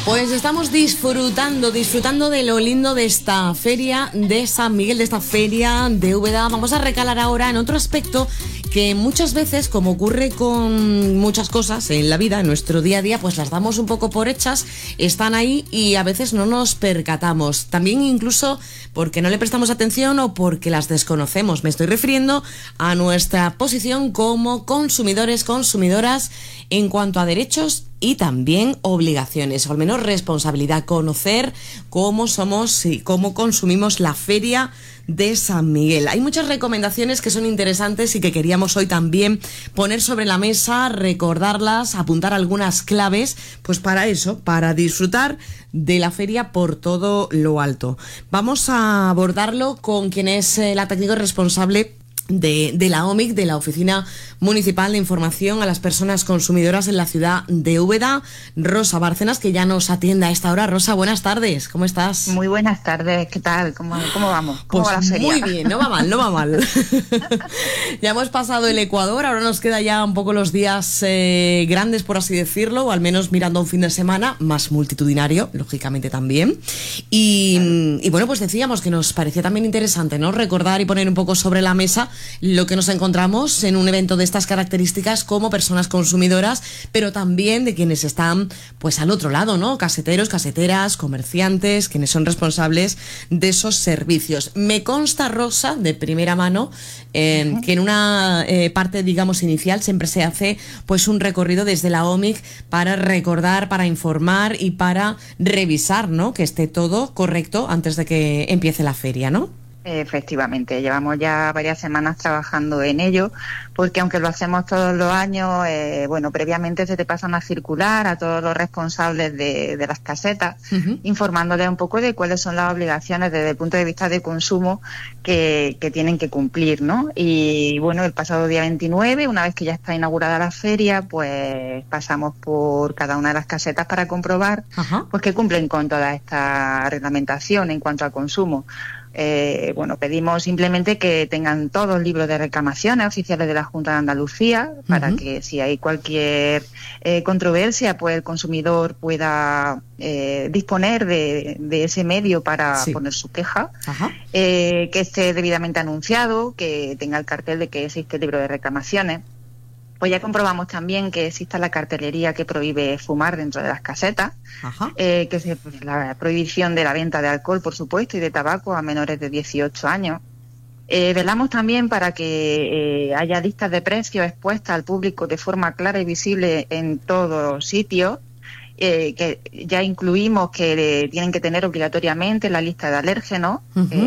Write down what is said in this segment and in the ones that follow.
Pues estamos disfrutando de lo lindo de esta feria de San Miguel, de esta feria de Úbeda. Vamos a recalar ahora en otro aspecto que muchas veces, como ocurre con muchas cosas en la vida, en nuestro día a día, pues las damos un poco por hechas, están ahí y a veces no nos percatamos. También incluso porque no le prestamos atención o porque las desconocemos. Me estoy refiriendo a nuestra posición como consumidores, consumidoras en cuanto a derechos y también obligaciones, o al menos responsabilidad, conocer cómo somos y cómo consumimos la feria de San Miguel. Hay muchas recomendaciones que son interesantes y que queríamos hoy también poner sobre la mesa, recordarlas, apuntar algunas claves, pues para eso, para disfrutar de la feria por todo lo alto. Vamos a abordarlo con quien es la técnica responsable de la OMIC, de la Oficina Municipal de Información a las Personas Consumidoras en la ciudad de Úbeda, Rosa Bárcenas, que ya nos atiende a esta hora. Rosa, buenas tardes, ¿cómo estás? Muy buenas tardes, ¿qué tal? ¿Cómo vamos? ¿Cómo pues va la feria? Muy bien, no va mal. Ya hemos pasado el Ecuador, ahora nos queda ya un poco los días grandes, por así decirlo, o al menos mirando un fin de semana más multitudinario, lógicamente también. Y bueno, pues decíamos que nos parecía también interesante, ¿no?, recordar y poner un poco sobre la mesa lo que nos encontramos en un evento de estas características como personas consumidoras, pero también de quienes están pues al otro lado, ¿no?, caseteros, caseteras, comerciantes, quienes son responsables de esos servicios. Me consta, Rosa, de primera mano, que en una parte, digamos, inicial siempre se hace pues un recorrido desde la OMIC para recordar, para informar y para revisar, ¿no?, que esté todo correcto antes de que empiece la feria, ¿no? Efectivamente, llevamos ya varias semanas trabajando en ello, porque aunque lo hacemos todos los años, previamente se te pasa una circular a todos los responsables de las casetas, informándoles un poco de cuáles son las obligaciones desde el punto de vista de consumo que tienen que cumplir, ¿no? Y bueno, el pasado día 29, una vez que ya está inaugurada la feria, pues pasamos por cada una de las casetas para comprobar pues que cumplen con toda esta reglamentación en cuanto a consumo. Pedimos simplemente que tengan todos libros de reclamaciones oficiales de la Junta de Andalucía para que si hay cualquier controversia, pues el consumidor pueda disponer de ese medio para poner su queja, que esté debidamente anunciado, que tenga el cartel de que existe el libro de reclamaciones. Pues ya comprobamos también que exista la cartelería que prohíbe fumar dentro de las casetas, que es la prohibición de la venta de alcohol, por supuesto, y de tabaco a menores de 18 años. Velamos también para que haya listas de precios expuestas al público de forma clara y visible en todos sitios, que ya incluimos que tienen que tener obligatoriamente la lista de alérgenos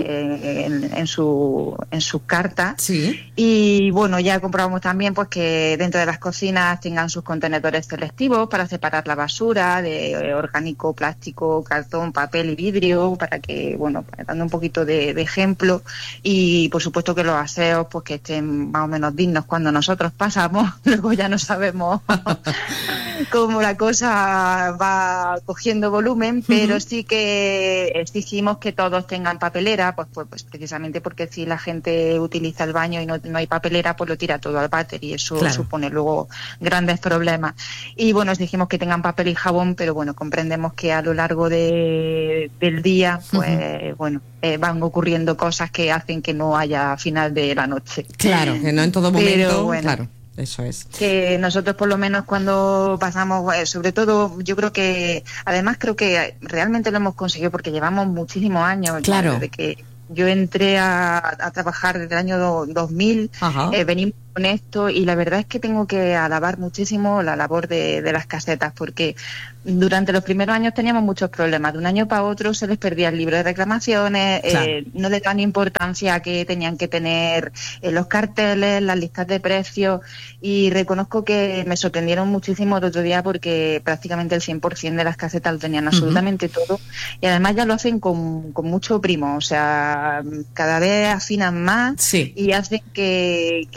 en sus cartas. Y bueno, ya comprobamos también pues que dentro de las cocinas tengan sus contenedores selectivos para separar la basura de orgánico, plástico, cartón, papel y vidrio, para que, bueno, dando un poquito de ejemplo. Y por supuesto que los aseos pues que estén más o menos dignos cuando nosotros pasamos. Luego ya no sabemos cómo la cosa va cogiendo volumen, pero sí que exigimos que todos tengan papelera, pues precisamente porque si la gente utiliza el baño y no hay papelera, pues lo tira todo al váter y eso supone luego grandes problemas. Y bueno, exigimos que tengan papel y jabón, pero bueno, comprendemos que a lo largo del día, pues van ocurriendo cosas que hacen que no haya final de la noche. Claro, que no en todo momento, pero bueno, claro. Eso es. Que nosotros por lo menos cuando pasamos, sobre todo yo creo que, además creo que realmente lo hemos conseguido porque llevamos muchísimos años. Claro. Desde que yo entré a trabajar desde el año 2000, venimos con esto y la verdad es que tengo que alabar muchísimo la labor de las casetas, porque durante los primeros años teníamos muchos problemas. De un año para otro se les perdía el libro de reclamaciones, no le dan importancia a que tenían que tener los carteles, las listas de precios, y reconozco que me sorprendieron muchísimo el otro día porque prácticamente el 100% de las casetas lo tenían absolutamente todo, y además ya lo hacen con mucho primo, o sea, cada vez afinan más y hacen que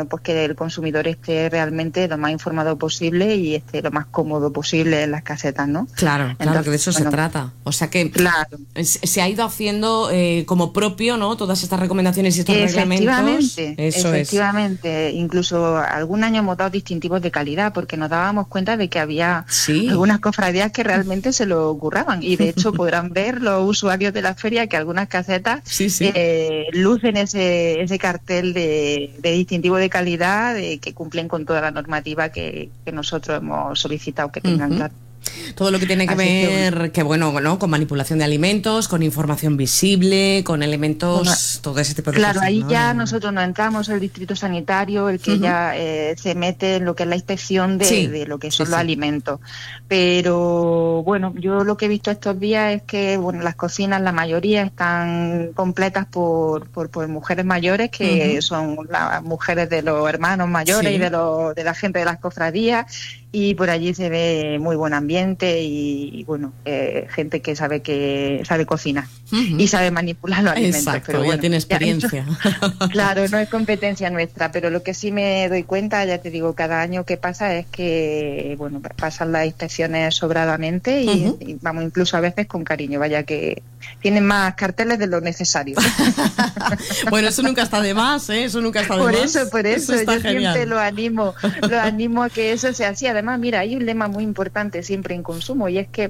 bueno, pues que el consumidor esté realmente lo más informado posible y esté lo más cómodo posible en las casetas, ¿no? Claro, Entonces, que de eso se trata. O sea que claro, se ha ido haciendo como propio, ¿no? Todas estas recomendaciones y estos reglamentos. Efectivamente. Incluso algún año hemos dado distintivos de calidad porque nos dábamos cuenta de que había algunas cofradías que realmente se lo curraban, y de hecho podrán ver los usuarios de la feria que algunas casetas lucen ese cartel de distintivo de calidad, de que cumplen con toda la normativa que nosotros hemos solicitado que tengan. Claro. Todo lo que tiene que ver, ¿no? Con manipulación de alimentos, con información visible, con elementos, todo ese tipo de cosas. Claro, ahí ¿no? ya nosotros nos entramos, el distrito sanitario, el que ya se mete en lo que es la inspección de lo que son los alimentos. Pero bueno, yo lo que he visto estos días es que las cocinas, la mayoría están completas por mujeres mayores, que son las mujeres de los hermanos mayores y de la gente de las cofradías, y por allí se ve muy buen ambiente y gente que sabe cocinar y sabe manipular los alimentos. Exacto, pero ya tiene experiencia. Claro, no es competencia nuestra, pero lo que sí me doy cuenta, ya te digo, cada año que pasa es que pasan las inspecciones sobradamente y vamos incluso a veces con cariño, vaya que tienen más carteles de lo necesario. Bueno, eso nunca está de más, ¿eh? Eso nunca está de más. Por eso yo genial. siempre lo animo a que eso sea así. Además, mira, hay un lema muy importante siempre en consumo, y es que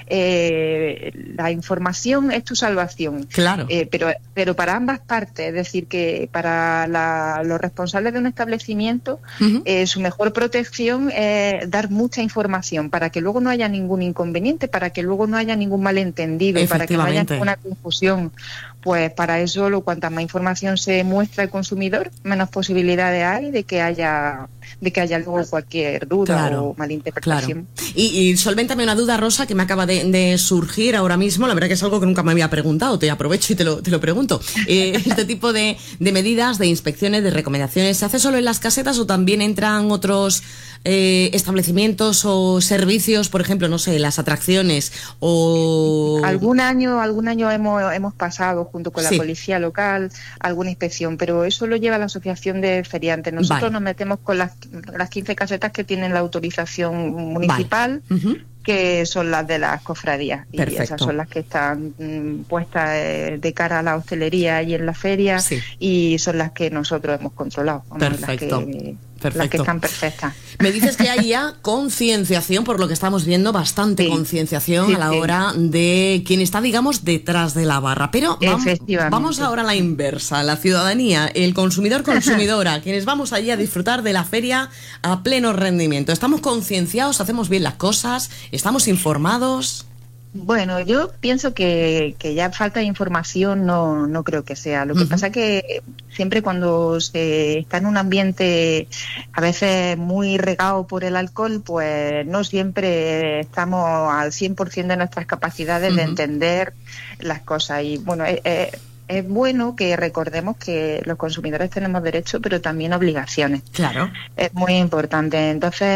la información es tu salvación. Claro. Pero para ambas partes, es decir, que para los responsables de un establecimiento, su mejor protección es dar mucha información para que luego no haya ningún inconveniente, para que luego no haya ningún malentendido, para que no haya ninguna confusión. Pues para eso, cuanta más información se muestra al consumidor, menos posibilidades hay de que haya luego cualquier duda o malinterpretación. Claro. Y solvéntame una duda, Rosa, que me acaba de surgir ahora mismo. La verdad que es algo que nunca me había preguntado. Te aprovecho y te lo pregunto. Este tipo de medidas, de inspecciones, de recomendaciones, ¿se hace solo en las casetas o también entran otros establecimientos o servicios, por ejemplo, no sé, las atracciones o...? Algún año hemos pasado junto con la policía local alguna inspección, pero eso lo lleva la asociación de feriantes. Nosotros nos metemos con las 15 casetas que tienen la autorización municipal, que son las de las cofradías. Perfecto. Y esas son las que están puestas de cara a la hostelería y en la feria, y son las que nosotros hemos controlado. Perfecto. Las que están perfectas. Me dices que hay ya concienciación, por lo que estamos viendo, bastante concienciación a la hora de quien está, digamos, detrás de la barra. Pero vamos ahora a la inversa, la ciudadanía, el consumidora, quienes vamos allí a disfrutar de la feria a pleno rendimiento. ¿Estamos concienciados? ¿Hacemos bien las cosas? ¿Estamos informados? Bueno, yo pienso que ya falta de información no creo que sea. Lo que pasa que siempre cuando se está en un ambiente a veces muy regado por el alcohol, pues no siempre estamos al 100% de nuestras capacidades de entender las cosas. Y bueno, es bueno que recordemos que los consumidores tenemos derechos, pero también obligaciones. Claro. Es muy importante.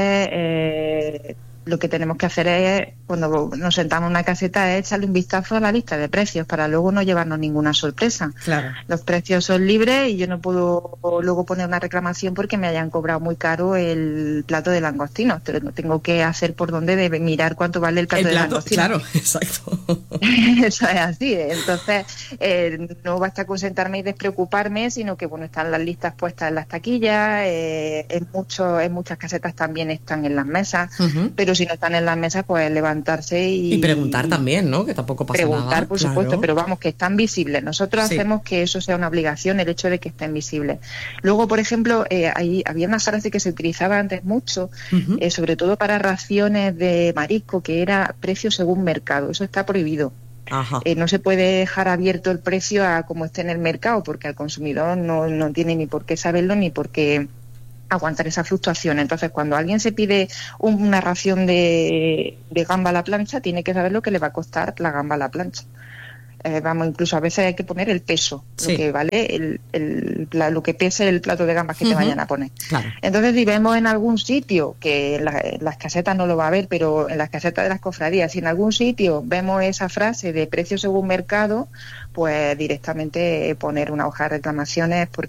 Entonces, lo que tenemos que hacer es, cuando nos sentamos en una caseta, es echarle un vistazo a la lista de precios para luego no llevarnos ninguna sorpresa. Claro. Los precios son libres y yo no puedo luego poner una reclamación porque me hayan cobrado muy caro el plato de langostinos. Tengo que hacer por donde debe mirar cuánto vale el plato de langostinos. Claro, exacto. Eso es así. Entonces, no basta con sentarme y despreocuparme, sino que están las listas puestas en las taquillas, en muchas casetas también están en las mesas, pero si no están en las mesas, pues levantarse y preguntar también, ¿no? Que tampoco pasa nada. Preguntar, por supuesto, pero vamos, que están visibles. Nosotros hacemos que eso sea una obligación, el hecho de que estén visibles. Luego, por ejemplo, había una frase que se utilizaba antes mucho, sobre todo para raciones de marisco, que era precio según mercado. Eso está prohibido. No se puede dejar abierto el precio a como esté en el mercado, porque al consumidor no tiene ni por qué saberlo ni por qué aguantar esa fluctuación. Entonces, cuando alguien se pide una ración de gamba a la plancha, tiene que saber lo que le va a costar la gamba a la plancha. Incluso a veces hay que poner el peso, lo que vale lo que pese el plato de gambas que te vayan a poner. Claro. Entonces, si vemos en algún sitio, que en las casetas no lo va a ver, pero en las casetas de las cofradías, si en algún sitio vemos esa frase de precio según mercado, pues directamente poner una hoja de reclamaciones, porque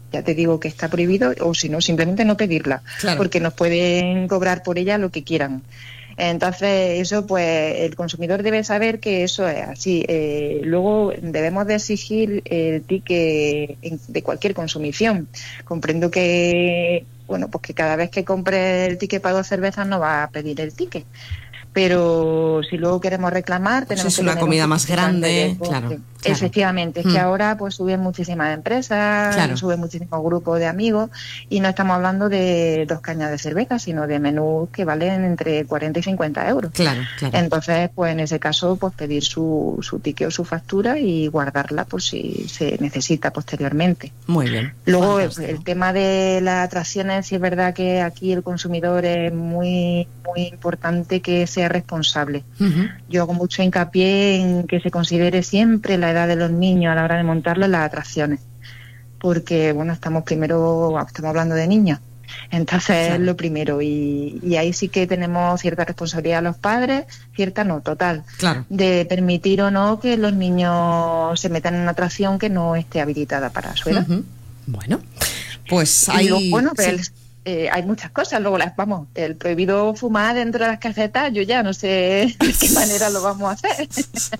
ya te digo que está prohibido, o si no, simplemente no pedirla, claro, porque nos pueden cobrar por ella lo que quieran. Entonces, eso, pues, el consumidor debe saber que eso es así. Luego, debemos de exigir el ticket de cualquier consumición. Comprendo que, bueno, pues que cada vez que compre el ticket para 2 cervezas no va a pedir el ticket. Pero si luego queremos reclamar, tenemos si que es una comida más grande, claro. Efectivamente, es que ahora pues suben muchísimas empresas, suben muchísimos grupos de amigos y no estamos hablando de 2 cañas de cerveza, sino de menús que valen entre 40 y 50 euros. Claro. Entonces, pues en ese caso, pues pedir su ticket o su factura y guardarla por si se necesita posteriormente. Muy bien. Luego, el tema de las atracciones, sí es verdad que aquí el consumidor es muy, muy importante que sea responsable. Yo hago mucho hincapié en que se considere siempre la edad de los niños a la hora de montarlo en las atracciones, porque bueno, estamos hablando de niños, entonces es lo primero, y ahí sí que tenemos cierta responsabilidad los padres, cierta no, total, de permitir o no que los niños se metan en una atracción que no esté habilitada para su edad. Bueno, pues hay... hay muchas cosas, luego el prohibido fumar dentro de las casetas, yo ya no sé de qué manera lo vamos a hacer.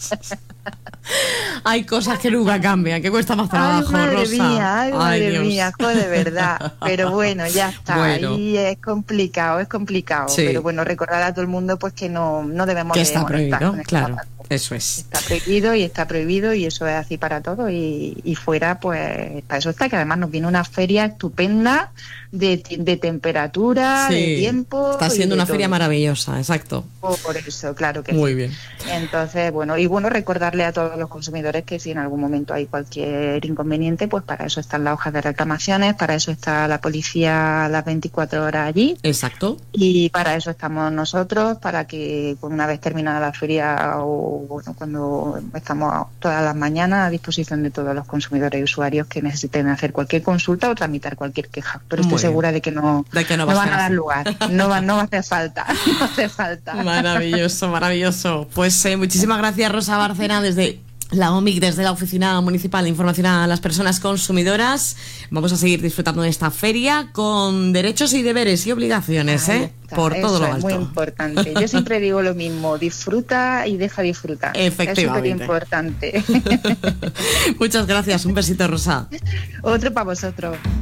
Hay cosas que nunca cambian, que cuesta más trabajo, Rosa. Ay, madre mía, de verdad. Pero bueno, ya está, ahí es complicado, sí. Pero bueno, recordar a todo el mundo pues que no debemos que está prohibido, claro. Eso es. Está prohibido y eso es así para todo y fuera pues para eso está, que además nos viene una feria estupenda de temperatura, de tiempo. Está siendo una feria maravillosa, exacto. Por eso, claro que muy bien. Entonces, bueno, recordarle a todos los consumidores que si en algún momento hay cualquier inconveniente, pues para eso están las hojas de reclamaciones, para eso está la policía las 24 horas allí. Exacto. Y para eso estamos nosotros, para que una vez terminada la feria o bueno, cuando estamos todas las mañanas a disposición de todos los consumidores y usuarios que necesiten hacer cualquier consulta o tramitar cualquier queja. Pero estoy segura de que no van a dar lugar, no va a hacer falta, no hace falta. Maravilloso. Pues muchísimas gracias, Rosa Bárcena, desde la OMIC, desde la Oficina Municipal de Información a las Personas Consumidoras. Vamos a seguir disfrutando de esta feria con derechos y deberes y obligaciones, por todo lo alto. Es muy importante. Yo siempre digo lo mismo, disfruta y deja disfrutar. Efectivamente. Es súper importante. Muchas gracias, un besito, Rosa. Otro para vosotros.